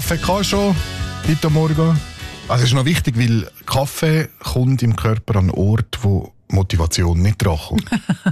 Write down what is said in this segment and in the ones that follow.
Kaffee kann schon heute Morgen. Also es ist noch wichtig, weil Kaffee kommt im Körper an einen Ort, wo Motivation nicht drankommt.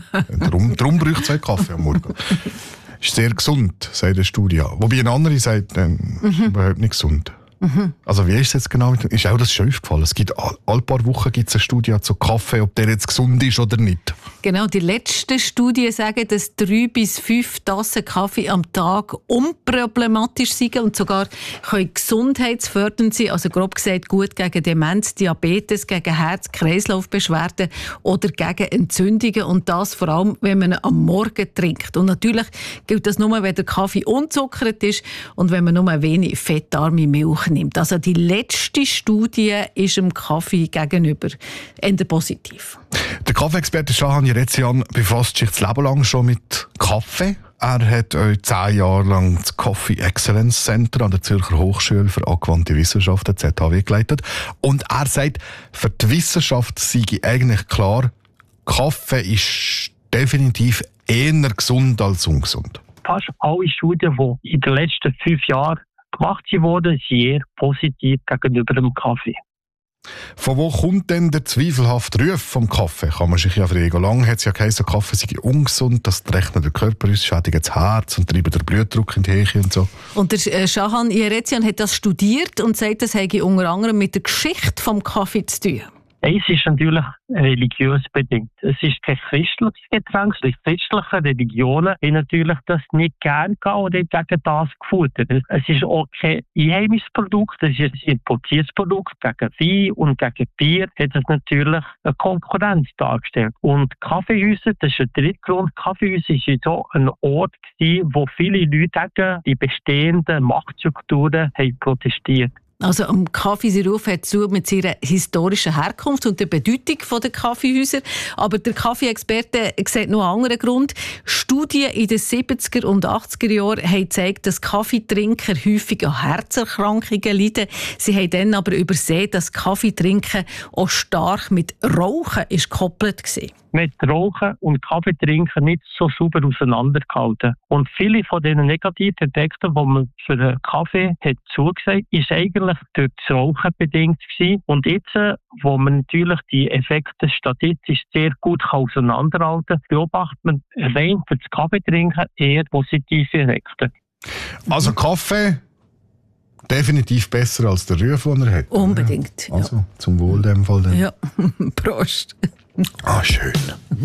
Darum braucht es Kaffee am Morgen. Ist sehr gesund, sagt eine Studie. Wobei eine andere sagt, überhaupt nicht gesund. Also wie ist es jetzt genau? Ist auch das schon aufgefallen? Es gibt alle paar Wochen gibt's eine Studie zu Kaffee, ob der jetzt gesund ist oder nicht. Genau, die letzten Studien sagen, dass 3 bis 5 Tassen Kaffee am Tag unproblematisch sind und sogar können gesundheitsfördernd sein. Also grob gesagt gut gegen Demenz, Diabetes, gegen Herz-Kreislauf-Beschwerden oder gegen Entzündungen. Und das vor allem, wenn man ihn am Morgen trinkt. Und natürlich gilt das nur, wenn der Kaffee unzuckert ist und wenn man nur wenig fettarme Milch nimmt. Also die letzte Studie ist dem Kaffee gegenüber eher positiv. Der Kaffeeexperte Shahan Yerezian befasst sich das Leben lang schon mit Kaffee. Er hat 10 Jahre lang das Coffee Excellence Center an der Zürcher Hochschule für angewandte Wissenschaften ZHW geleitet. Und er sagt, für die Wissenschaft sei eigentlich klar, Kaffee ist definitiv eher gesund als ungesund. Fast alle Studien, die in den letzten 5 Jahren gemacht wurden, sind eher positiv gegenüber dem Kaffee. Von wo kommt denn der zweifelhafte Ruf vom Kaffee? Kann man sich ja fragen. Lange hat es ja geheißen, Kaffee sei ungesund, das rechnet der Körper aus, schädigt das Herz und treibt den Blutdruck in die Höhe und so. Und der Shahan Yerezian hat das studiert und sagt, das habe unter anderem mit der Geschichte vom Kaffee zu tun. Es ist natürlich religiös bedingt. Es ist kein christliches Getränk. Die christlichen Religionen haben natürlich das nicht gern gehabt oder gegen das gefuttert. Es ist auch kein einheimisches Produkt, es ist ein importiertes Produkt. Gegen Wein und gegen Bier hat es natürlich eine Konkurrenz dargestellt. Und Kaffeehäuser, das ist der dritte Grund, Kaffeehäuser war so ein Ort, wo viele Leute gegen die bestehenden Machtstrukturen haben protestiert. Also am Kaffee sein Ruf hat zu mit seiner historischen Herkunft und der Bedeutung der Kaffeehäuser. Aber der Kaffee-Experte sieht noch einen anderen Grund. Studien in den 70er und 80er Jahren haben gezeigt, dass Kaffeetrinker häufig an Herzerkrankungen leiden. Sie haben dann aber übersehen, dass Kaffeetrinken auch stark mit Rauchen gekoppelt war. Mit Rauchen und Kaffeetrinken nicht so sauber auseinandergehalten. Und viele von diesen negativen Effekten, die man für den Kaffee hat zugesagt, ist eigentlich durch das Rauchen bedingt gewesen. Und jetzt, wo man natürlich die Effekte statistisch sehr gut auseinanderhalten kann, beobachtet man rein für das Kaffeetrinken eher positive Effekte. Also Kaffee definitiv besser als der Ruf, den er hat. Unbedingt. Ja. Also zum Wohl in dem Fall. Ja, Prost. Ah, schön.